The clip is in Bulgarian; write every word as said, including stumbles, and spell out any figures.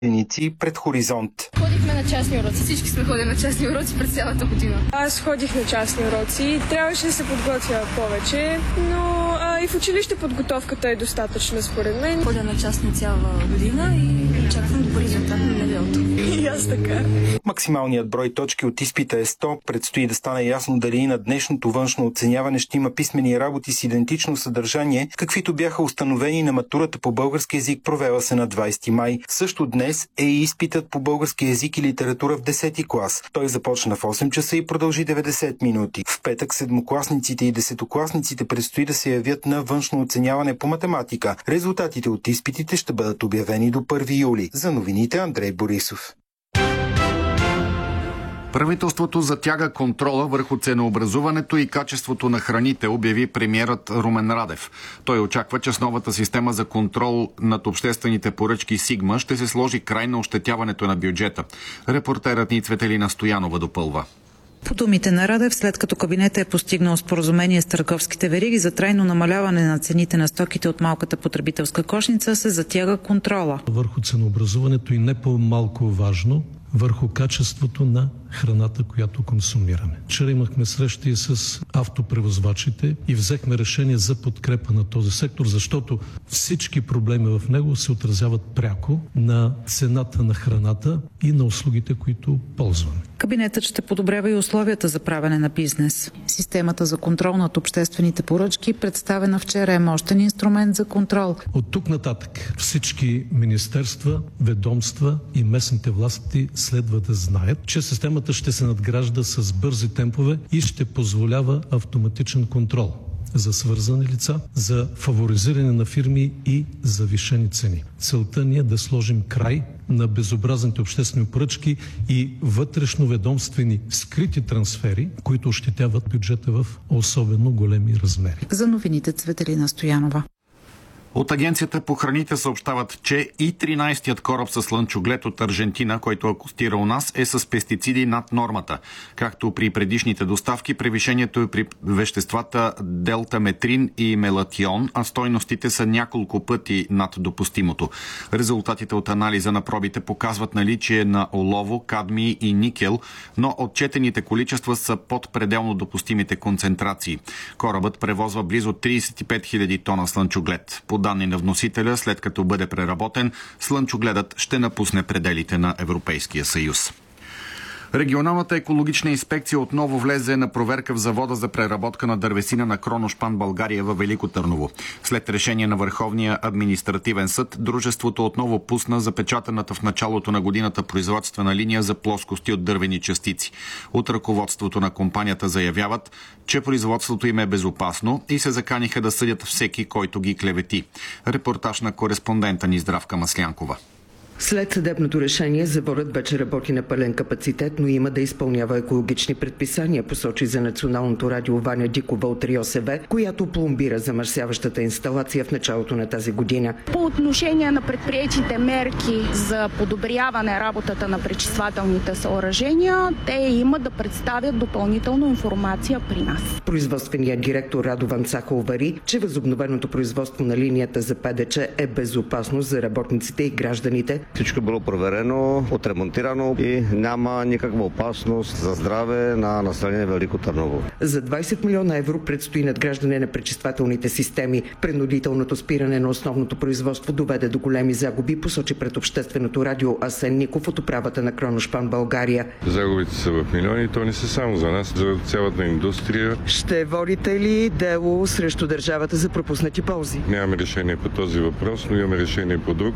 пред Хоризонт. Ходихме на частни уроци. Всички сме ходили на частни уроци през цялата година. Аз ходих на частни уроци. Трябваше да се подготвя повече, но а, и в училище подготовката е достатъчна според мен. Ходя на частни цяла година и очаквам добър резултат на левелото. И аз така. Максималният брой точки от изпита е сто. Предстои да стане ясно дали и на днешното външно оценяване ще има писмени работи с идентично съдържание, каквито бяха установени на матурата по български език, провела се на двайсети май. Също днес е и изпитът по български език и литература в десети клас. Той започна в осем часа и продължи деветдесет минути. В петък седмокласниците и десетокласниците предстои да се явят на външно оценяване по математика. Резултатите от изпитите ще бъдат обявени до първи юли. За новините Андрей Борисов. Правителството затяга контрола върху ценообразуването и качеството на храните, обяви премиерът Румен Радев. Той очаква, че с новата система за контрол над обществените поръчки Сигма ще се сложи край на ощетяването на бюджета. Репортерът ни Цветелина Стоянова допълва. По думите на Радев, след като кабинетът е постигнал споразумение с търговските вериги за трайно намаляване на цените на стоките от малката потребителска кошница, се затяга контрола. Върху ценообразуването и не по-малко важно, върху качеството на храната, която консумираме. Вчера имахме срещи с автопревозвачите и взехме решение за подкрепа на този сектор, защото всички проблеми в него се отразяват пряко на цената на храната и на услугите, които ползваме. Кабинетът ще подобрява и условията за правене на бизнес. Системата за контрол над обществените поръчки, представена вчера, е мощен инструмент за контрол. От тук нататък всички министерства, ведомства и местните власти следва да знаят, че системата ще се надгражда с бързи темпове и ще позволява автоматичен контрол за свързани лица, за фаворизиране на фирми и завишени цени. Целта ни е да сложим край на безобразните обществени поръчки и вътрешноведомствени скрити трансфери, които ощетяват бюджета в особено големи размери. За новините Цветелина Стоянова. От Агенцията по храните съобщават, че и тринайсетият кораб с слънчоглед от Аржентина, който акостира у нас, е с пестициди над нормата. Както при предишните доставки, превишението е при веществата делтаметрин и мелатион, а стойностите са няколко пъти над допустимото. Резултатите от анализа на пробите показват наличие на олово, кадмий и никел, но отчетените количества са под пределно допустимите концентрации. Корабът превозва близо трийсет и пет хиляди тона слънчоглед. По данни на вносителя, след като бъде преработен, слънчогледът ще напусне пределите на Европейския съюз. Регионалната екологична инспекция отново влезе на проверка в завода за преработка на дървесина на Кроношпан България във Велико Търново. След решение на Върховния административен съд, дружеството отново пусна запечатаната в началото на годината производствена линия за плоскости от дървени частици. От ръководството на компанията заявяват, че производството им е безопасно и се заканиха да съдят всеки, който ги клевети. Репортаж на кореспондента ни Здравка Маслянкова. След съдебното решение, заводът вече работи на пълен капацитет, но има да изпълнява екологични предписания, посочи за Националното радио Ваня Дикова от РИОСВ, която пломбира замърсяващата инсталация в началото на тази година. По отношение на предприетите мерки за подобряване работата на пречиствателните съоръжения, те имат да представят допълнително информация при нас. Производственият директор Радован Цаха увери, че възобновеното производство на линията за ПДЧ е безопасно за работниците и гражданите. Всичко е било проверено, отремонтирано и няма никаква опасност за здраве на население Велико Търново. За двайсет милиона евро предстои надграждане на пречиствателните системи. Принудителното спиране на основното производство доведе до големи загуби, посочи пред общественото радио Асен Ников от управата на Кроношпан България. Загубите са в милиони, то не са само за нас, за цялата индустрия. Ще водите ли дело срещу държавата за пропуснати ползи? Нямаме решение по този въпрос, но имаме решение по друг.